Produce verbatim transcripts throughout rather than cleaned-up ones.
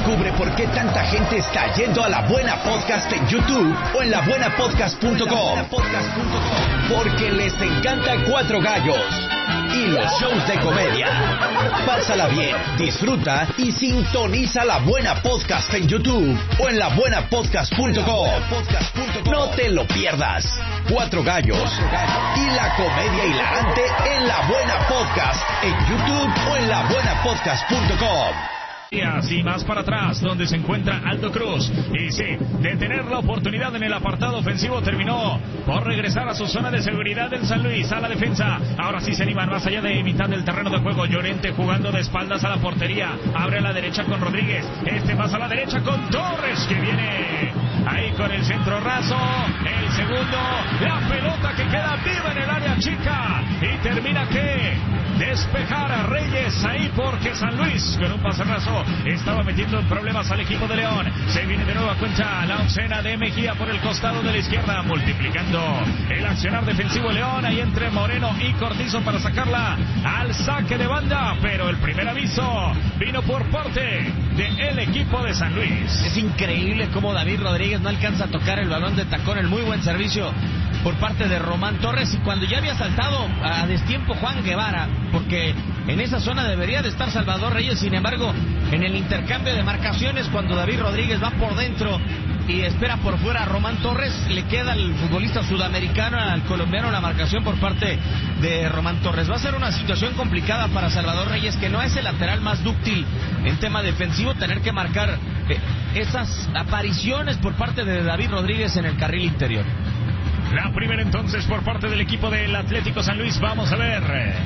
Descubre por qué tanta gente está yendo a La Buena Podcast en YouTube o en la buena podcast punto com. Porque les encanta Cuatro Gallos y los shows de comedia. Pásala bien, disfruta y sintoniza La Buena Podcast en YouTube o en la buena podcast punto com. No te lo pierdas. Cuatro Gallos y la comedia hilarante en La Buena Podcast en YouTube o en la buena podcast punto com. Y más para atrás, donde se encuentra Aldo Cruz. Y sí, de tener la oportunidad en el apartado ofensivo, terminó por regresar a su zona de seguridad en San Luis, a la defensa. Ahora sí se animan más allá de mitad del terreno de juego. Llorente jugando de espaldas a la portería. Abre a la derecha con Rodríguez. Este más a la derecha con Torres, que viene ahí con el centro raso. El segundo, la pelota que queda viva en el área chica. Y termina que despejar a Reyes ahí, porque San Luis con un pase raso estaba metiendo en problemas al equipo de León. Se viene de nueva cuenta la oncena de Mejía por el costado de la izquierda, multiplicando el accionar defensivo León, ahí entre Moreno y Cortizo para sacarla al saque de banda. Pero el primer aviso vino por parte del equipo de San Luis. Es increíble cómo David Rodríguez no alcanza a tocar el balón de tacón. El muy buen servicio por parte de Román Torres, y cuando ya había saltado a destiempo Juan Guevara, porque en esa zona debería de estar Salvador Reyes. Sin embargo, en el intercambio de marcaciones, cuando David Rodríguez va por dentro y espera por fuera a Román Torres, le queda al futbolista sudamericano, al colombiano, la marcación por parte de Román Torres. Va a ser una situación complicada para Salvador Reyes, que no es el lateral más dúctil en tema defensivo, tener que marcar eh, esas apariciones por parte de David Rodríguez en el carril interior. La primera entonces por parte del equipo del Atlético San Luis. Vamos a ver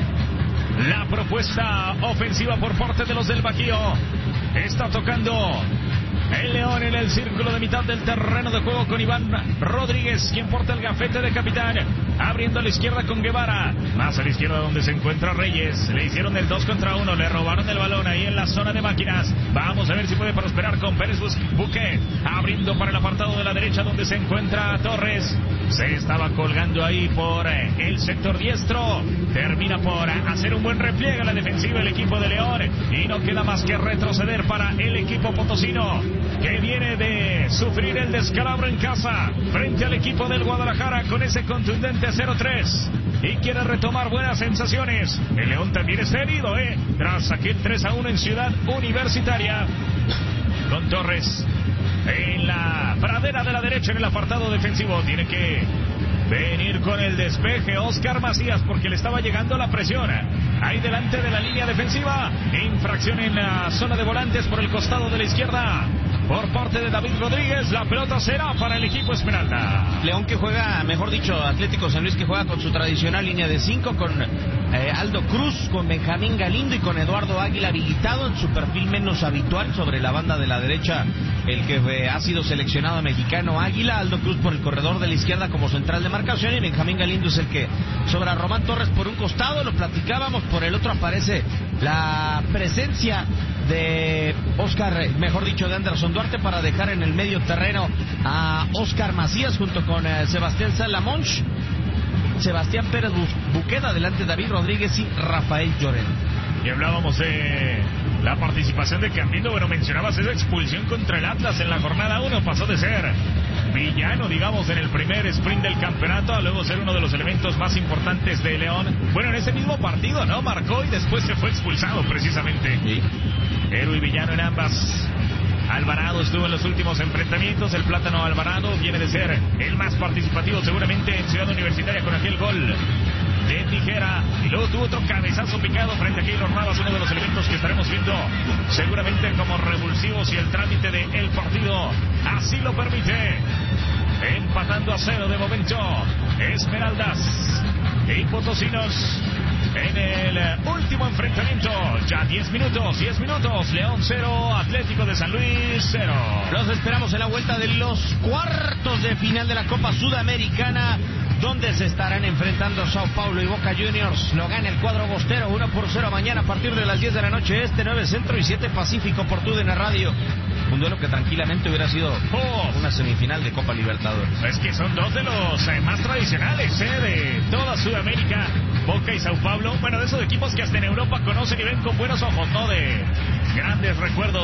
la propuesta ofensiva por parte de los del Bajío. Está tocando el León en el círculo de mitad del terreno de juego con Iván Rodríguez, quien porta el gafete de capitán, abriendo a la izquierda con Guevara, más a la izquierda donde se encuentra Reyes. Le hicieron el dos contra uno, le robaron el balón ahí en la zona de máquinas. Vamos a ver si puede prosperar con Pérez Buquet, abriendo para el apartado de la derecha donde se encuentra Torres. Se estaba colgando ahí por el sector diestro. Termina por hacer un buen repliegue a la defensiva el equipo de León, y no queda más que retroceder para el equipo potosino, que viene de sufrir el descalabro en casa frente al equipo del Guadalajara con ese contundente cero tres, y quiere retomar buenas sensaciones. El León también está herido, ¿eh? Tras aquel tres a uno en Ciudad Universitaria, con Torres en la pradera de la derecha en el apartado defensivo. Tiene que venir con el despeje Oscar Macías, porque le estaba llegando la presión ahí delante de la línea defensiva. Infracción en la zona de volantes por el costado de la izquierda por parte de David Rodríguez. La pelota será para el equipo Esmeralda. León, que juega, mejor dicho, Atlético San Luis, que juega con su tradicional línea de cinco, con eh, Aldo Cruz, con Benjamín Galindo y con Eduardo Águila habilitado en su perfil menos habitual sobre la banda de la derecha. El que eh, ha sido seleccionado mexicano Águila, Aldo Cruz por el corredor de la izquierda como central de marcación, y Benjamín Galindo es el que sobra Román Torres por un costado, lo platicábamos, por el otro aparece la presencia de Oscar, mejor dicho, de Anderson Duarte, para dejar en el medio terreno a Oscar Macías junto con eh, Sebastián Salamonch, Sebastián Pérez Buqueda, delante David Rodríguez y Rafael Llorente. Y hablábamos de la participación de Camilo. Bueno, mencionabas esa expulsión contra el Atlas en la jornada uno. Pasó de ser villano, digamos, en el primer sprint del campeonato, a luego ser uno de los elementos más importantes de León. Bueno, en ese mismo partido, ¿no? Marcó y después se fue expulsado, precisamente. Sí. Héroe y villano en ambas. Alvarado estuvo en los últimos enfrentamientos. El Plátano Alvarado viene de ser el más participativo seguramente en Ciudad Universitaria con aquel gol de tijera, y luego tuvo otro cabezazo picado frente a Keylor Navas, uno de los elementos que estaremos viendo seguramente como revulsivos, y el trámite del partido así lo permite. Empatando a cero de momento Esmeraldas y Potosinos en el último enfrentamiento. Ya diez minutos, diez minutos. León cero, Atlético de San Luis cero. Los esperamos en la vuelta de los cuartos de final de la Copa Sudamericana, donde se estarán enfrentando Sao Paulo y Boca Juniors. Lo gana el cuadro bostero uno por cero mañana a partir de las diez de la noche, este, nueve Centro y siete Pacífico por T U D N Radio. Un duelo que tranquilamente hubiera sido oh, una semifinal de Copa Libertadores. Es que son dos de los eh, más tradicionales eh, de toda Sudamérica, Boca y Sao Paulo. Bueno, de esos equipos que hasta en Europa conocen y ven con buenos ojos, ¿no? De grandes recuerdos.